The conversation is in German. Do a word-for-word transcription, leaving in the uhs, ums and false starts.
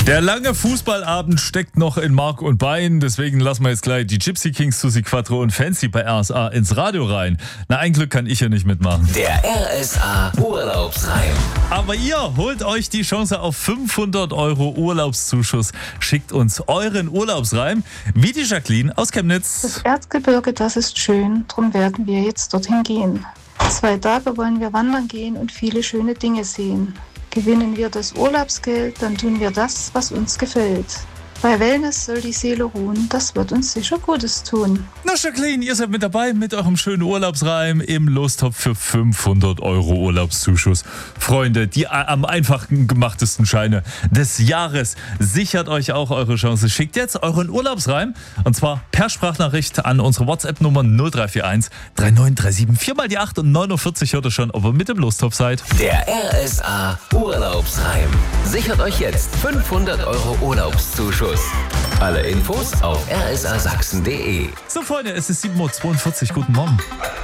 Der lange Fußballabend steckt noch in Mark und Bein, deswegen lassen wir jetzt gleich die Gypsy Kings, Susi Quattro und Fancy bei R S A ins Radio rein. Na, ein Glück kann ich ja nicht mitmachen. Der R S A Urlaubsreim. Aber ihr holt euch die Chance auf fünfhundert Euro Urlaubszuschuss. Schickt uns euren Urlaubsreim, wie die Jacqueline aus Chemnitz. Das Erzgebirge, das ist schön, drum werden wir jetzt dorthin gehen. Zwei Tage wollen wir wandern gehen und viele schöne Dinge sehen. Gewinnen wir das Urlaubsgeld, dann tun wir das, was uns gefällt. Bei Wellness soll die Seele ruhen, das wird uns sicher Gutes tun. Na Jacqueline, ihr seid mit dabei mit eurem schönen Urlaubsreim im Lostopf für fünfhundert Euro Urlaubszuschuss. Freunde, die am einfachen gemachtesten Scheine des Jahres. Sichert euch auch eure Chance. Schickt jetzt euren Urlaubsreim und zwar per Sprachnachricht an unsere WhatsApp-Nummer null drei vier eins drei neun drei sieben vier mal die acht und neunundvierzig hört ihr schon, ob ihr mit dem Lostopf seid. Der R S A Urlaubsreim. Sichert euch jetzt fünfhundert Euro Urlaubszuschuss. Alle Infos auf r s a sachsen punkt d e. So Freunde, es ist sieben Uhr zweiundvierzig. Guten Morgen.